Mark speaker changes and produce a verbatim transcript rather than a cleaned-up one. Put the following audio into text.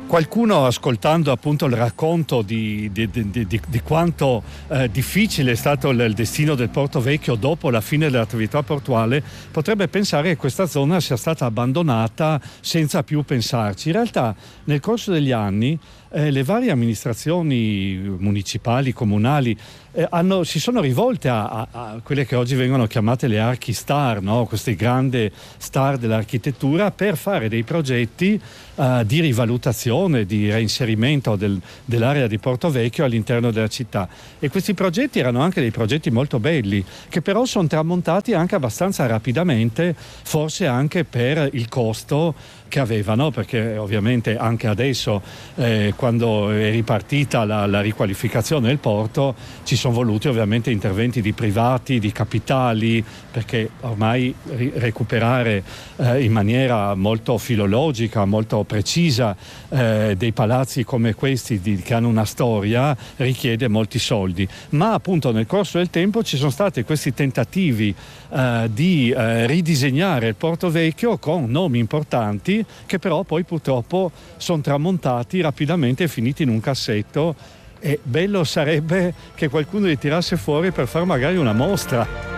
Speaker 1: Qualcuno, ascoltando appunto il racconto di, di, di, di, di quanto eh, difficile è stato il, il destino del Porto Vecchio dopo la fine dell'attività portuale, potrebbe pensare che questa zona sia stata abbandonata senza più pensarci. In realtà nel corso degli anni eh, le varie amministrazioni municipali, comunali eh, hanno, si sono rivolte a, a, a quelle che oggi vengono chiamate le archistar, no? Queste grandi star dell'architettura, per fare dei progetti Uh, di rivalutazione, di reinserimento del, dell'area di Porto Vecchio all'interno della città. E questi progetti erano anche dei progetti molto belli, che però sono tramontati anche abbastanza rapidamente, forse anche per il costo che avevano, perché ovviamente anche adesso eh, quando è ripartita la, la riqualificazione del porto ci sono voluti ovviamente interventi di privati, di capitali, perché ormai ri- recuperare eh, in maniera molto filologica, molto precisa eh, dei palazzi come questi di, che hanno una storia richiede molti soldi. Ma appunto nel corso del tempo ci sono stati questi tentativi eh, di eh, ridisegnare il Porto Vecchio con nomi importanti che però poi purtroppo sono tramontati rapidamente e finiti in un cassetto, e bello sarebbe che qualcuno li tirasse fuori per fare magari una mostra.